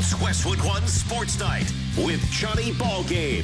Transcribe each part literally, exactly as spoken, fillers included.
It's Westwood One Sports Night with Johnny Ballgame.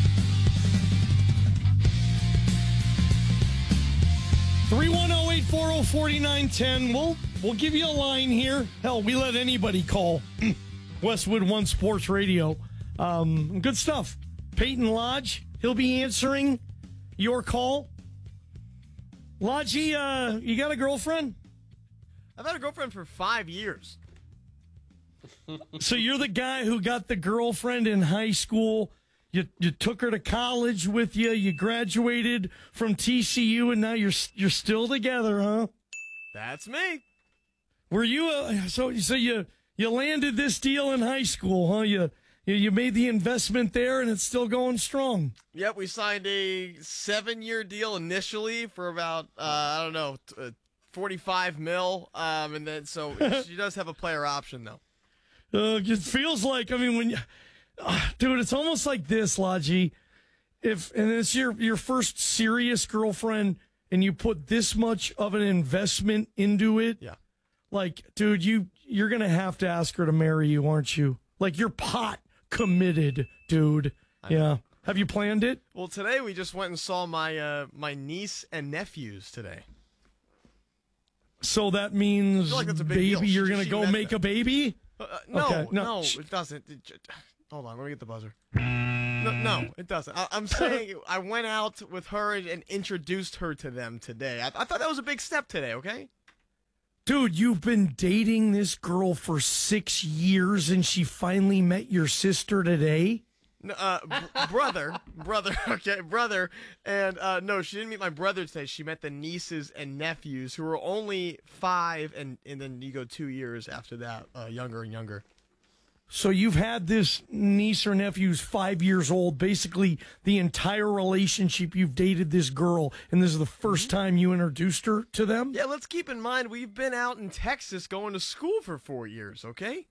three one zero, eight four zero, four nine one zero. We'll, we'll give you a line here. Hell, we let anybody call Westwood One Sports Radio. Um, good stuff. Peyton Lodge, he'll be answering your call. Lodgy, uh, you got a girlfriend? I've had a girlfriend for five years. So you're the guy who got the girlfriend in high school. You you took her to college with you. You graduated from T C U, and now you're you're still together, huh? That's me. Were you uh, so so you you landed this deal in high school, huh? You you you made the investment there, and it's still going strong. Yep, we signed a seven-year deal initially for about uh, I don't know uh, forty-five mil, um, and then so she does have a player option though. Uh, it feels like, I mean, when you, uh, dude, it's almost like this, Lodgy. If, and it's your, your first serious girlfriend and you put this much of an investment into it. Yeah. Like, dude, you, you're going to have to ask her to marry you, aren't you? Like, you're pot committed, dude. Yeah. Have you planned it? Well, today we just went and saw my, uh, my niece and nephews today. So that means, like that's a big baby, deal. you're She- going to she go meant make that. a baby? Uh, no, Okay, no, no, sh- it doesn't. It j- hold on, let me get the buzzer. No, no it doesn't. I, I'm saying I went out with her and, and introduced her to them today. I, I thought that was a big step today, okay? Dude, you've been dating this girl for six years and she finally met your sister today? No, uh, br- brother, brother, okay, brother, and uh, no, she didn't meet my brother today. She met the nieces and nephews who were only five, and, and then you go two years after that, uh, younger and younger. So you've had this niece or nephew who's five years old, basically the entire relationship you've dated this girl, and this is the first time you introduced her to them? Yeah, let's keep in mind we've been out in Texas going to school for four years, okay?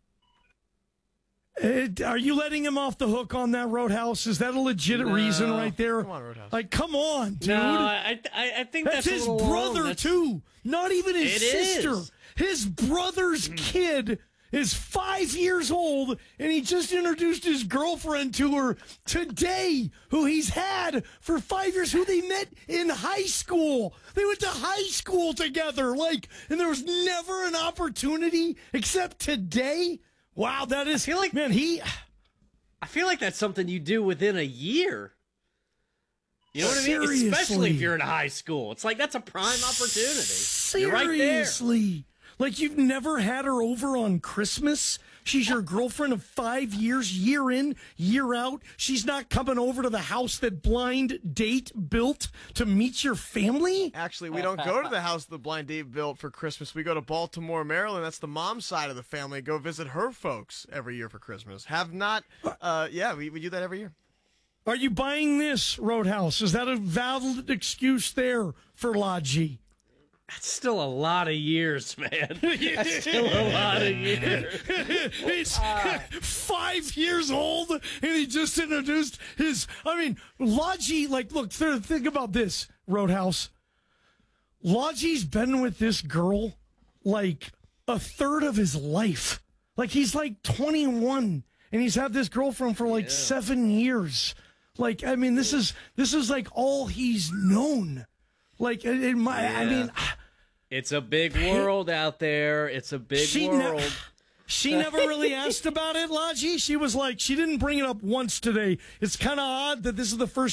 Uh, are you letting him off the hook on that, Roadhouse? Is that a legit No. reason right there? Come on, Roadhouse. Like, come on, dude. No, I, I, I think That's, that's, his a little brother, long. That's- too. Not even his It sister. is. His brother's kid is five years old, and he just introduced his girlfriend to her today, who he's had for five years, who they met in high school. They went to high school together, like, and there was never an opportunity except today. Wow, that is, I feel like- man, he... I feel like that's something you do within a year. You know what I mean? Seriously. Especially if you're in high school. It's like that's a prime opportunity. Seriously. You're right there. Like, you've never had her over on Christmas? She's your girlfriend of five years, year in, year out. She's not coming over to the house that Blind Date built to meet your family? Actually, we don't go to the house the blind date built for Christmas. We go to Baltimore, Maryland. That's the mom's side of the family. Go visit her folks every year for Christmas. Have not, uh, yeah, we, we do that every year. Are you buying this, Roadhouse? Is that a valid excuse there for Lodgy? That's still a lot of years, man. That's still a lot of years. He's five years old, and he just introduced his. I mean, Lodgy, like, look, th- think about this, Roadhouse. Lodgy's been with this girl like a third of his life. Like, he's like twenty-one, and he's had this girlfriend for like yeah. seven years. Like, I mean, this is this is like all he's known. Like, in my, yeah. I mean, it's a big world out there. It's a big she world. Ne- she never really asked about it, Lodgy. She was like, she didn't bring it up once today. It's kind of odd that this is the first